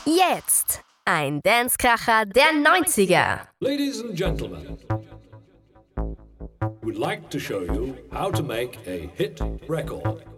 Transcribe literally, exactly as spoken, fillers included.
Jetzt ein Dancekracher der neunziger. Ladies and gentlemen, we'd like to show you how to make a hit record.